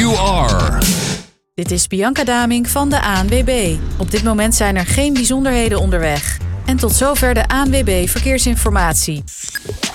you are. Dit is Bianca Daming van de ANWB. Op dit moment zijn er geen bijzonderheden onderweg. En tot zover de ANWB Verkeersinformatie.